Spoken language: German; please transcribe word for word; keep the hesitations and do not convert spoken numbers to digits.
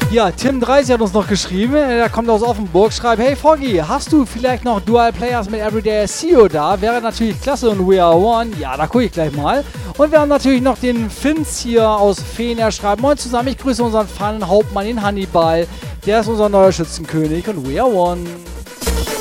Ja, Tim dreißig hat uns noch geschrieben, er kommt aus Offenburg, schreibt, hey Foggy, hast du vielleicht noch Dual Players mit Everyday C E O da? Wäre natürlich klasse und We Are One. Ja, da gucke ich gleich mal. Und wir haben natürlich noch den Finz hier aus Feen, er schreibt, moin zusammen, ich grüße unseren Pfannenhauptmann in Hannibal. Der ist unser neuer Schützenkönig und We Are One.